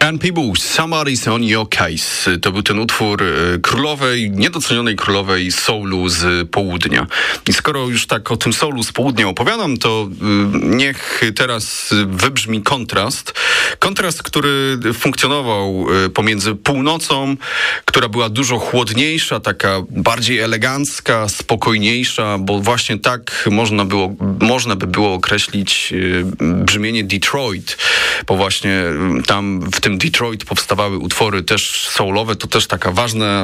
And People, Somebody's on Your Case. To był ten utwór niedocenionej królowej soulu z południa. I skoro już tak o tym soulu z południa opowiadam, to niech teraz wybrzmi kontrast. Kontrast, który funkcjonował pomiędzy północą, która była dużo chłodniejsza, taka bardziej elegancka, spokojniejsza, bo właśnie tak można by było określić brzmienie Detroit, bo właśnie tam w tym Detroit powstawały utwory też soulowe, to też taka